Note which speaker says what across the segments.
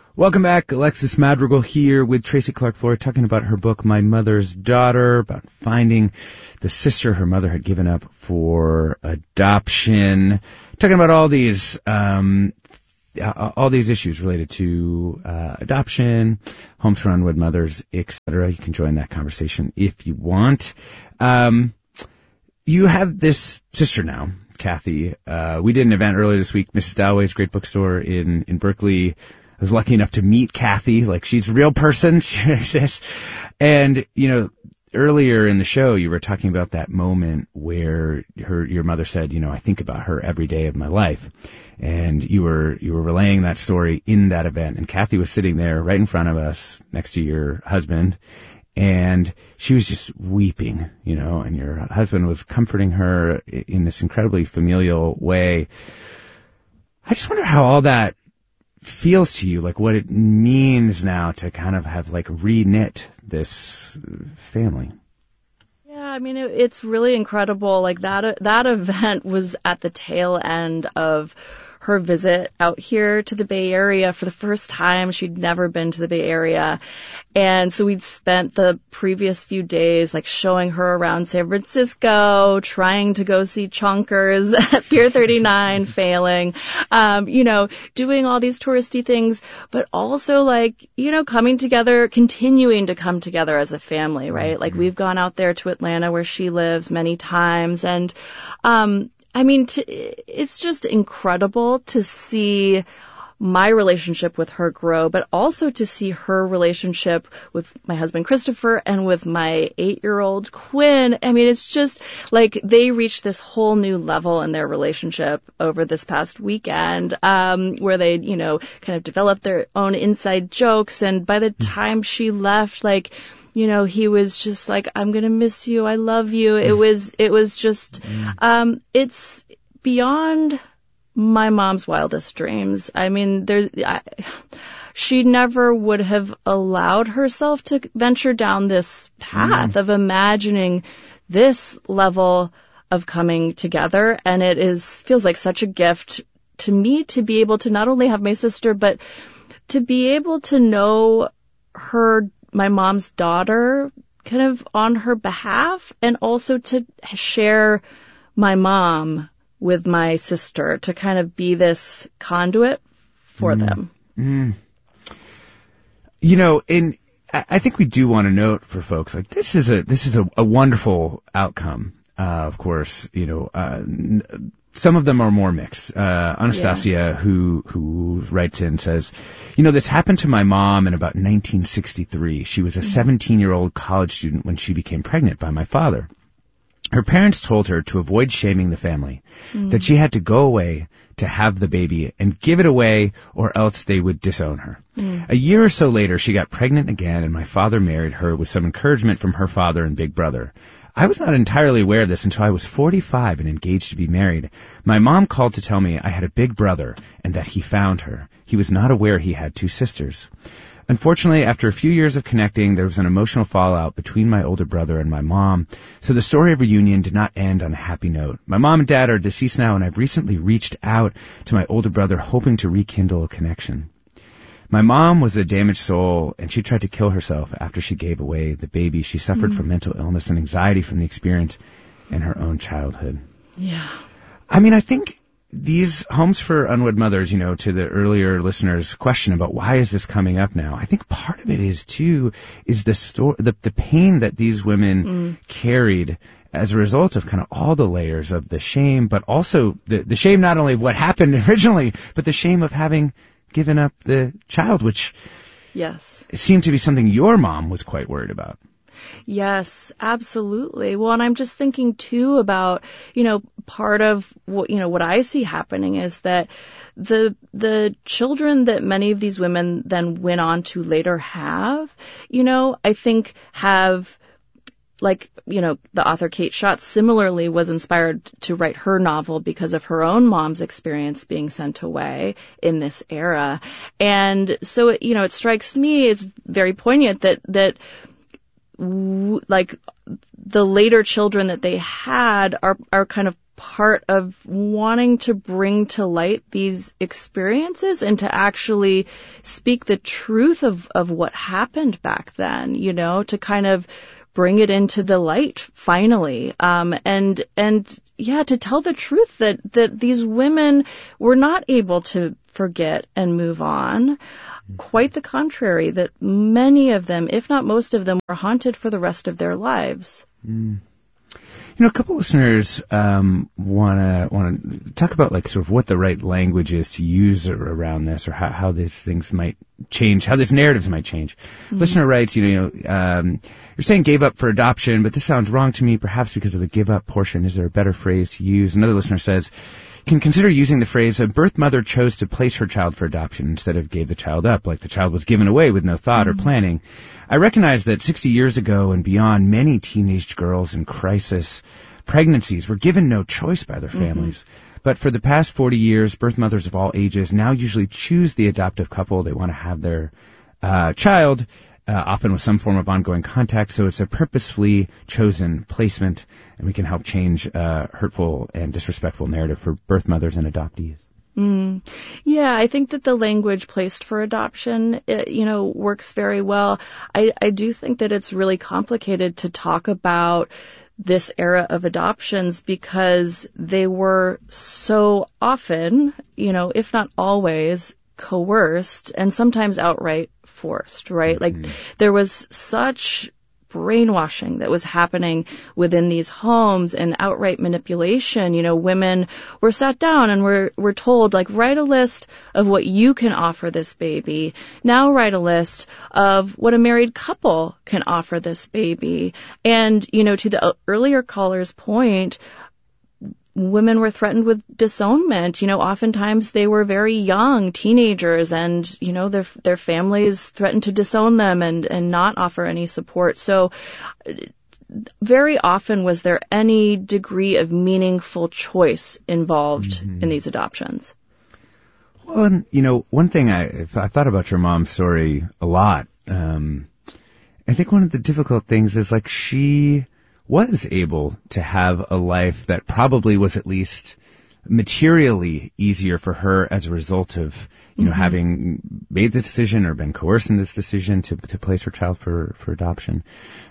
Speaker 1: Welcome back. Alexis Madrigal here with Tracy Clark Floyd talking about her book, My Mother's Daughter, about finding the sister her mother had given up for adoption. Talking about all these issues related to adoption, homes for unwed mothers, etc. You can join that conversation if you want. You have this sister now, Kathy. We did an event earlier this week, Mrs. Dalloway's great bookstore in Berkeley. I was lucky enough to meet Kathy. Like, she's a real person. She exists. And, earlier in the show, you were talking about that moment where your mother said, I think about her every day of my life. And you were relaying that story in that event. And Kathy was sitting there right in front of us next to your husband. And she was just weeping, and your husband was comforting her in this incredibly familial way. I just wonder how all that feels to you, like what it means now to kind of have re-knit this family.
Speaker 2: Yeah, it's really incredible. Like that event was at the tail end of her visit out here to the Bay Area for the first time. She'd never been to the Bay Area. And so we'd spent the previous few days showing her around San Francisco, trying to go see Chonkers at Pier 39, failing, doing all these touristy things, but also coming together, continuing to come together as a family, right? Mm-hmm. We've gone out there to Atlanta where she lives many times. And, it's just incredible to see my relationship with her grow, but also to see her relationship with my husband Christopher and with my 8-year-old Quinn. It's just they reached this whole new level in their relationship over this past weekend, where they, kind of developed their own inside jokes. And by the time she left, he was just I'm going to miss you. I love you. It was just, it's beyond my mom's wildest dreams. She never would have allowed herself to venture down this path of imagining this level of coming together. And it feels like such a gift to me to be able to not only have my sister, but to be able to know my mom's daughter kind of on her behalf, and also to share my mom with my sister, to kind of be this conduit for them.
Speaker 1: Mm. I think we do want to note for folks, this is a wonderful outcome. Of course, some of them are more mixed. Anastasia, who writes in, says, this happened to my mom in about 1963. She was a 17-year-old college student when she became pregnant by my father. Her parents told her to avoid shaming the family, that she had to go away to have the baby and give it away, or else they would disown her. A year or so later, she got pregnant again, and my father married her with some encouragement from her father and big brother. I was not entirely aware of this until I was 45 and engaged to be married. My mom called to tell me I had a big brother and that he found her. He was not aware he had 2 sisters. Unfortunately, after a few years of connecting, there was an emotional fallout between my older brother and my mom, so the story of reunion did not end on a happy note. My mom and dad are deceased now, and I've recently reached out to my older brother hoping to rekindle a connection. My mom was a damaged soul, and she tried to kill herself after she gave away the baby. She suffered from mental illness and anxiety from the experience in her own childhood.
Speaker 2: Yeah.
Speaker 1: I think these homes for unwed mothers, to the earlier listeners' question about why is this coming up now, I think part of it is the pain that these women carried as a result of kind of all the layers of the shame, but also the shame not only of what happened originally, but the shame of having given up the child, which seemed to be something your mom was quite worried about.
Speaker 2: Yes, absolutely. Well, and I'm just thinking too about, part of what I see happening is that the children that many of these women then went on to later have, I think have, the author Kate Schatz similarly was inspired to write her novel because of her own mom's experience being sent away in this era. And so, it strikes me, it's very poignant that the later children that they had are kind of part of wanting to bring to light these experiences and to actually speak the truth of what happened back then, to kind of bring it into the light finally. And yeah, to tell the truth that these women were not able to forget and move on. Quite the contrary, that many of them, if not most of them, were haunted for the rest of their lives.
Speaker 1: A couple listeners want to talk about like sort of what the right language is to use around this, or how these things might change, how these narratives might change. Listener writes, you're saying gave up for adoption, but this sounds wrong to me, perhaps because of the give up portion. Is there a better phrase to use? Another listener says, can consider using the phrase, a birth mother chose to place her child for adoption instead of gave the child up, like the child was given away with no thought or planning. I recognize that 60 years ago and beyond, many teenage girls in crisis pregnancies were given no choice by their families. But for the past 40 years, birth mothers of all ages now usually choose the adoptive couple they want to have their child, often with some form of ongoing contact. So it's a purposefully chosen placement, and we can help change hurtful and disrespectful narrative for birth mothers and adoptees.
Speaker 2: Yeah, I think that the language placed for adoption, works very well. I do think that it's really complicated to talk about this era of adoptions because they were so often, if not always, coerced and sometimes outright forced, right? Like there was such brainwashing that was happening within these homes and outright manipulation. Women were sat down and were told, like, write a list of what you can offer this baby. Now write a list of what a married couple can offer this baby. And, to the earlier caller's point, women were threatened with disownment. Oftentimes they were very young teenagers and, their families threatened to disown them and not offer any support. So very often was there any degree of meaningful choice involved in these adoptions.
Speaker 1: Well, and, one thing I thought about your mom's story a lot. I think one of the difficult things is like she was able to have a life that probably was at least materially easier for her as a result of, having made the decision or been coerced in this decision to place her child for adoption.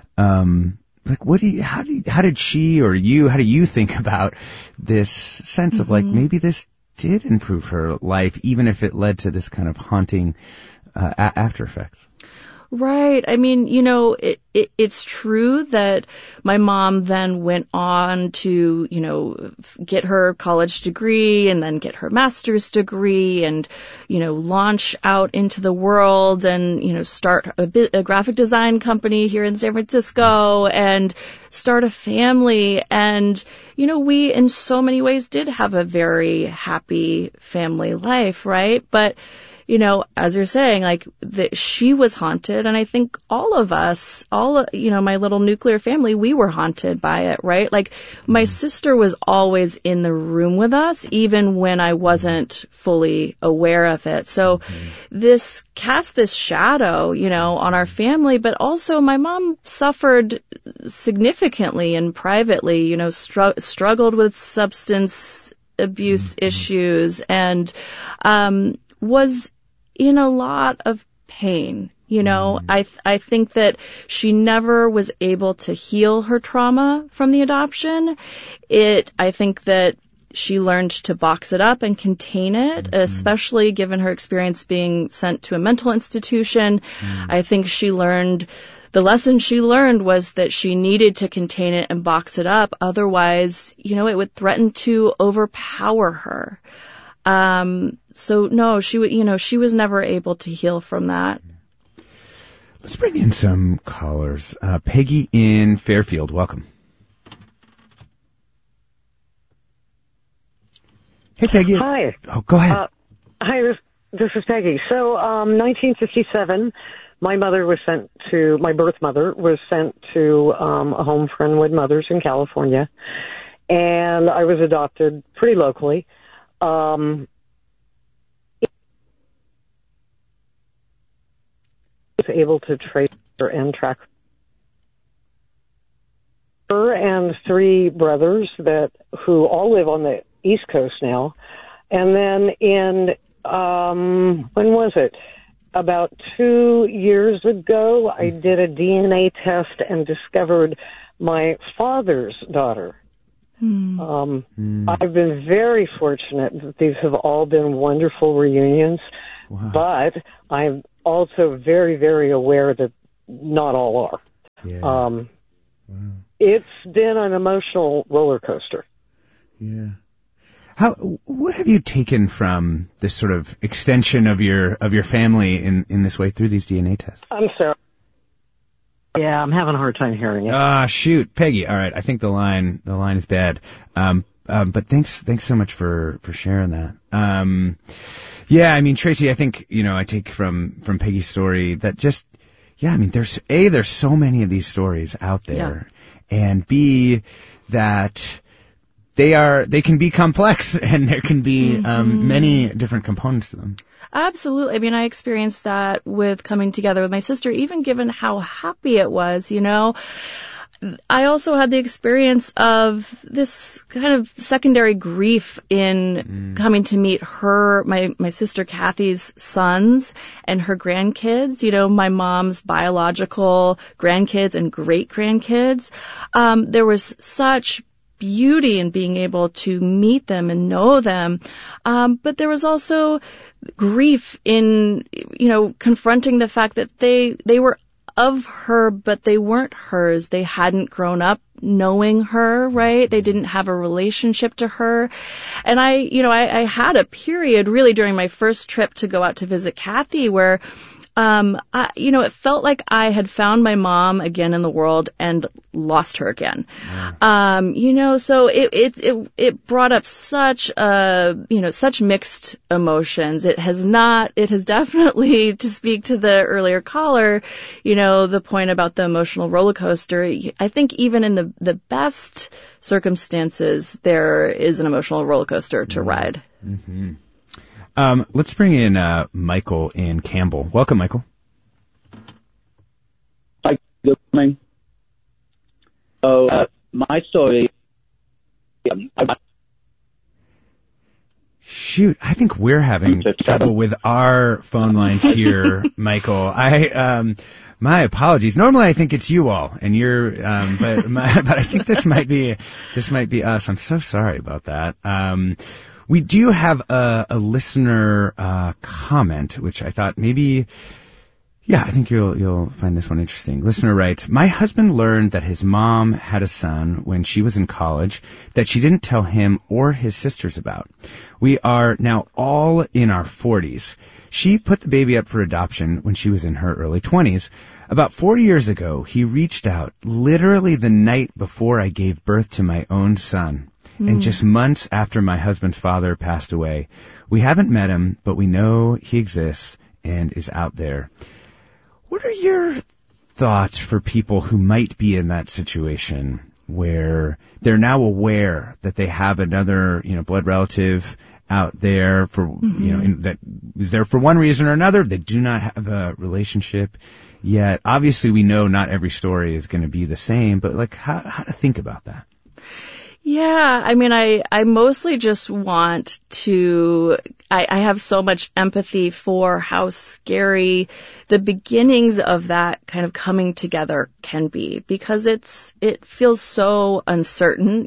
Speaker 1: How do you think about this sense of like, maybe this did improve her life, even if it led to this kind of haunting, after effects?
Speaker 2: Right. I mean, it's true that my mom then went on to, get her college degree and then get her master's degree and, launch out into the world and, start a graphic design company here in San Francisco and start a family. And, we in so many ways did have a very happy family life, right? But as you're saying, like, she was haunted, and I think all of us, my little nuclear family, we were haunted by it, right? Like, my sister was always in the room with us, even when I wasn't fully aware of it. So this cast this shadow, on our family, but also my mom suffered significantly and privately, struggled with substance abuse issues and was in a lot of pain. I think that she never was able to heal her trauma from the adoption. I think that she learned to box it up and contain it, especially given her experience being sent to a mental institution. I think the lesson she learned was that she needed to contain it and box it up. Otherwise, it would threaten to overpower her. So no, she was never able to heal from that.
Speaker 1: Let's bring in some callers. Peggy in Fairfield, welcome. Hey, Peggy.
Speaker 3: Hi.
Speaker 1: Oh, go ahead.
Speaker 3: Hi, this is Peggy. So, 1957, my birth mother was sent to a home for unwed mothers in California, and I was adopted pretty locally. Was able to trace her and track her, and 3 brothers who all live on the East Coast now. And then when was it? About 2 years ago, I did a DNA test and discovered my father's daughter. I've been very fortunate that these have all been wonderful reunions, but I'm also very, very aware that not all are.
Speaker 1: Yeah.
Speaker 3: It's been an emotional roller coaster.
Speaker 1: Yeah. What have you taken from this sort of extension of your family in this way through these DNA tests?
Speaker 3: I'm sorry. Yeah, I'm having a hard time hearing it.
Speaker 1: Shoot, Peggy. All right, I think the line is bad. But thanks so much for sharing that. Yeah, I mean, Tracy, I think, I take from Peggy's story that just, yeah, I mean, there's so many of these stories out there, and B, that they can be complex, and there can be many different components to them.
Speaker 2: Absolutely. I mean, I experienced that with coming together with my sister, even given how happy it was, I also had the experience of this kind of secondary grief in coming to meet my sister Kathy's sons and her grandkids, my mom's biological grandkids and great-grandkids. There was such beauty in being able to meet them and know them. But there was also grief in, confronting the fact that they were of her, but they weren't hers. They hadn't grown up knowing her, right? They didn't have a relationship to her. And I had a period really during my first trip to go out to visit Kathy where it felt like I had found my mom again in the world and lost her again. So it brought up such mixed emotions. It has definitely, to speak to the earlier caller, the point about the emotional roller coaster. I think even in the best circumstances, there is an emotional roller coaster to ride.
Speaker 1: Mm-hmm. Let's bring in Michael in Campbell. Welcome, Michael.
Speaker 4: Hi, good morning. So, my story...
Speaker 1: Shoot, I think we're having trouble with our phone lines here, Michael. My apologies. Normally, I think it's you all, and you're, but I think this might be us. I'm so sorry about that. We do have a listener comment, which I thought maybe, I think you'll find this one interesting. Listener writes, my husband learned that his mom had a son when she was in college that she didn't tell him or his sisters about. We are now all in our 40s. She put the baby up for adoption when she was in her early 20s. About 4 years ago, he reached out literally the night before I gave birth to my own son. And just months after my husband's father passed away. We haven't met him, but we know he exists and is out there. What are your thoughts for people who might be in that situation where they're now aware that they have another, blood relative out there for, that is there for one reason or another? They do not have a relationship yet. Obviously, we know not every story is going to be the same, but how to think about that?
Speaker 2: Yeah, I mean, I mostly just want to, I have so much empathy for how scary the beginnings of that kind of coming together can be, because it feels so uncertain.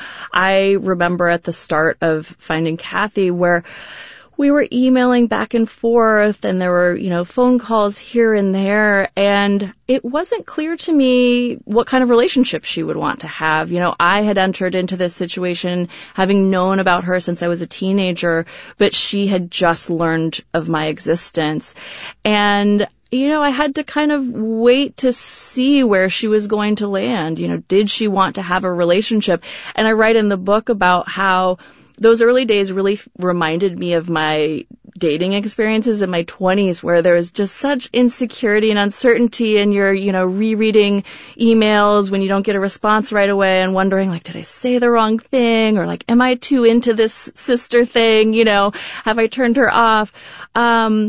Speaker 2: I remember at the start of finding Kathy where we were emailing back and forth, and there were, phone calls here and there, and it wasn't clear to me what kind of relationship she would want to have. I had entered into this situation having known about her since I was a teenager, but she had just learned of my existence. And I had to kind of wait to see where she was going to land. Did she want to have a relationship? And I write in the book about how those early days really reminded me of my dating experiences in my 20s, where there was just such insecurity and uncertainty, and you're, rereading emails when you don't get a response right away and wondering, did I say the wrong thing? Or am I too into this sister thing? Have I turned her off?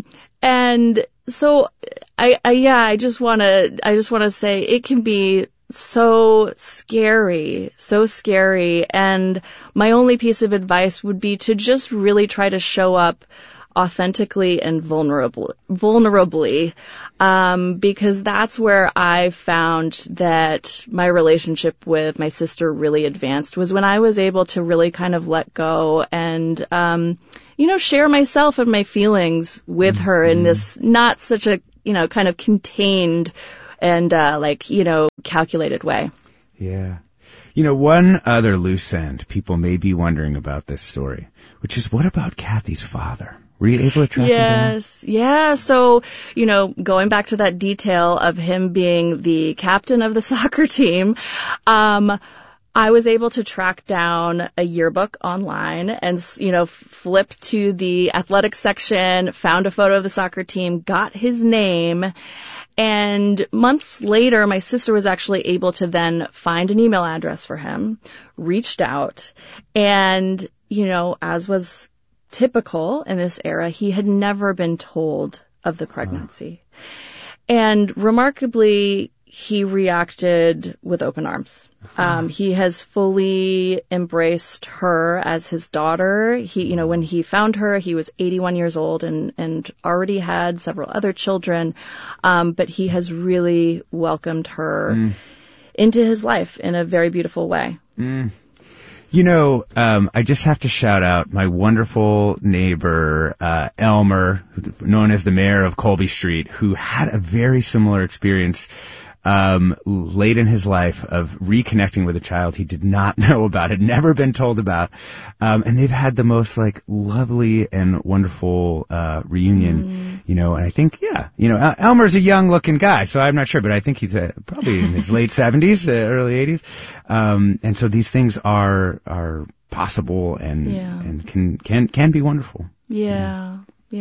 Speaker 2: And so I just want to say it can be so scary. And my only piece of advice would be to just really try to show up authentically and vulnerably, because that's where I found that my relationship with my sister really advanced, was when I was able to really kind of let go and, share myself and my feelings with her in this not such a, kind of contained and, calculated way.
Speaker 1: Yeah. One other loose end people may be wondering about this story, which is, what about Kathy's father? Were you able to track him down?
Speaker 2: Yes. Yeah. So, going back to that detail of him being the captain of the soccer team, I was able to track down a yearbook online and, flipped to the athletics section, found a photo of the soccer team, got his name. And months later, my sister was actually able to then find an email address for him, reached out, and, as was typical in this era, he had never been told of the pregnancy. And remarkably, he reacted with open arms. He has fully embraced her as his daughter. When he found her, he was 81 years old and already had several other children. But he has really welcomed her into his life in a very beautiful way.
Speaker 1: I just have to shout out my wonderful neighbor, Elmer, known as the mayor of Colby Street, who had a very similar experience late in his life of reconnecting with a child he did not know about, had never been told about. And they've had the most lovely and wonderful reunion, and I think, Elmer's a young looking guy, so I'm not sure, but I think he's probably in his late 70s, early 80s. And so these things are possible and can be wonderful.
Speaker 2: Yeah.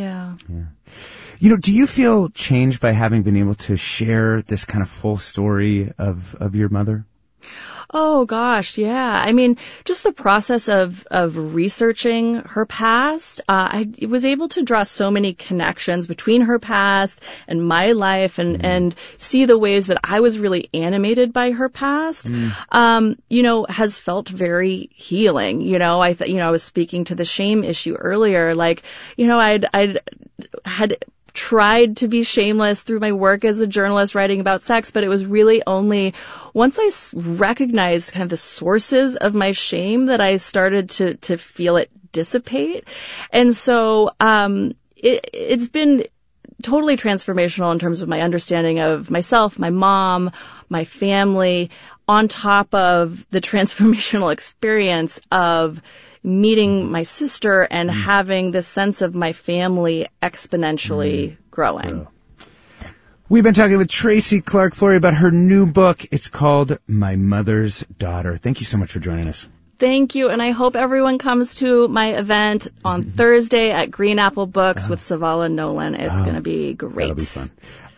Speaker 1: Do you feel changed by having been able to share this kind of full story of your mother?
Speaker 2: Oh gosh, yeah. I mean, just the process of researching her past, I was able to draw so many connections between her past and my life and see the ways that I was really animated by her past, has felt very healing. I was speaking to the shame issue earlier, I'd had tried to be shameless through my work as a journalist writing about sex, but it was really only once I recognized kind of the sources of my shame that I started to feel it dissipate. And so it's been totally transformational in terms of my understanding of myself, my mom, my family, on top of the transformational experience of meeting my sister and having this sense of my family exponentially growing.
Speaker 1: We've been talking with Tracy Clark Flory about her new book. It's called My Mother's Daughter. Thank you so much for joining us.
Speaker 2: Thank you, and I hope everyone comes to my event on Thursday at Green Apple Books with Savala Nolan. It's going to be great.
Speaker 1: That'll be fun.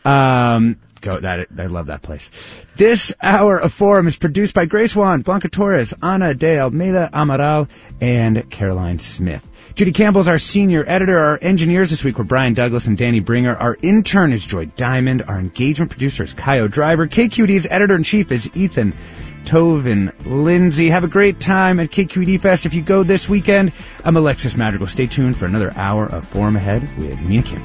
Speaker 1: I love that place. This hour of Forum is produced by Grace Wan, Blanca Torres, Ana de Almeida Amaral, and Caroline Smith. Judy Campbell's our senior editor. Our engineers this week were Brian Douglas and Danny Bringer. Our intern is Joy Diamond. Our engagement producer is Kyo Driver. KQED's editor-in-chief is Ethan Tovin Lindsay. Have a great time at KQED Fest if you go this weekend. I'm Alexis Madrigal. Stay tuned for another hour of Forum Ahead with Mina Kim.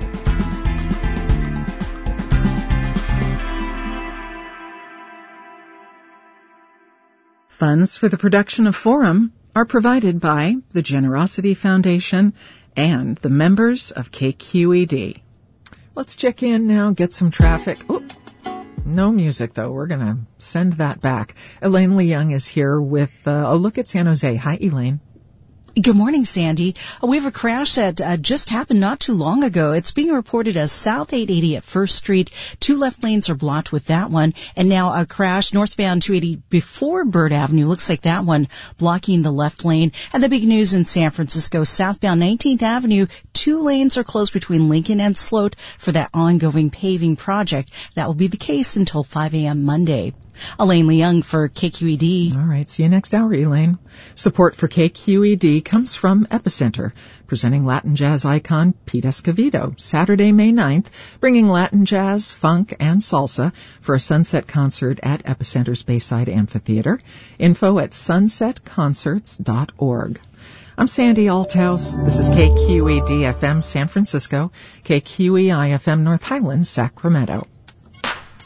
Speaker 5: Funds for the production of Forum are provided by the Generosity Foundation and the members of KQED. Let's check in now, get some traffic. Oh, no music, though. We're going to send that back. Elaine Leung is here with a look at San Jose. Hi, Elaine.
Speaker 6: Good morning, Sandy. We have a crash that just happened not too long ago. It's being reported as South 880 at 1st Street. 2 left lanes are blocked with that one. And now a crash northbound 280 before Bird Avenue. Looks like that one blocking the left lane. And the big news in San Francisco, southbound 19th Avenue, 2 lanes are closed between Lincoln and Sloat for that ongoing paving project. That will be the case until 5 a.m. Monday. Elaine Leung for KQED.
Speaker 5: All right, see you next hour, Elaine. Support for KQED comes from Epicenter, presenting Latin jazz icon Pete Escovedo, Saturday, May 9th, bringing Latin jazz, funk, and salsa for a sunset concert at Epicenter's Bayside Amphitheater. Info at sunsetconcerts.org. I'm Sandy Althouse. This is KQED FM San Francisco, KQEI FM North Highlands, Sacramento.